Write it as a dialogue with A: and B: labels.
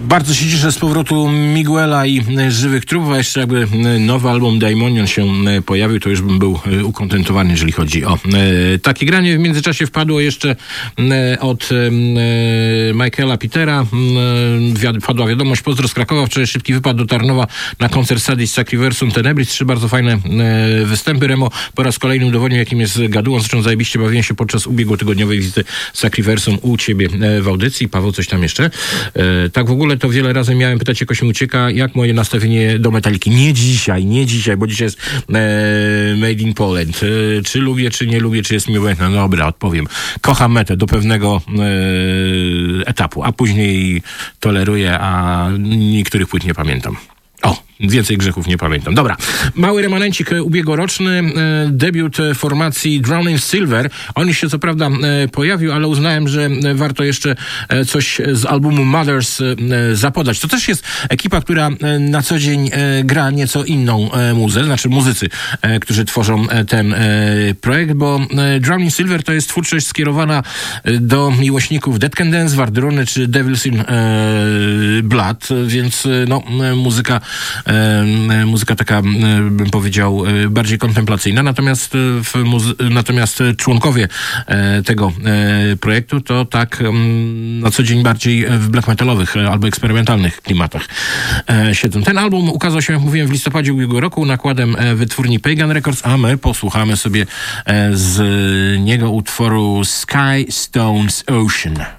A: Bardzo się cieszę z powrotu Miguela i Żywych Trupów, a jeszcze jakby nowy album Daimonion się pojawił, to już bym był ukontentowany, jeżeli chodzi o takie granie. W międzyczasie wpadło jeszcze od Michaela Petera, wpadła wiadomość, pozdro z Krakowa, wczoraj szybki wypad do Tarnowa na koncert Sadis Sacriversum Tenebris, 3 bardzo fajne występy. Remo po raz kolejny udowodnił, jakim jest gadułą, zresztą zajebiście bawiłem się podczas ubiegłotygodniowej wizyty Sacriversum u ciebie w audycji. Paweł, coś tam jeszcze? Tak w ogóle to wiele razy miałem pytać, jakoś mi ucieka, jak moje nastawienie do Metaliki. Nie dzisiaj, bo dzisiaj jest Made in Poland. Czy lubię, czy nie lubię, czy jest mi obojętne? No dobra, odpowiem. Kocham metę do pewnego etapu, a później toleruję, a niektórych płyt nie pamiętam. Więcej grzechów nie pamiętam. Dobra, mały remanencik ubiegłoroczny, debiut formacji Drowning Silver. On się co prawda pojawił, ale uznałem, że warto jeszcze coś z albumu Mothers zapodać. To też jest ekipa, która na co dzień gra nieco inną muzę, znaczy muzycy, którzy tworzą ten projekt, bo Drowning Silver to jest twórczość skierowana do miłośników Dead Can Dance, Wardyruny czy Devil's in Blood, więc no, muzyka taka, bym powiedział, bardziej kontemplacyjna, natomiast członkowie tego projektu to tak na co dzień bardziej w black metalowych albo eksperymentalnych klimatach siedzą. Ten album ukazał się, jak mówiłem, w listopadzie ubiegłego roku nakładem wytwórni Pagan Records, a my posłuchamy sobie z niego utworu Sky Stones Ocean.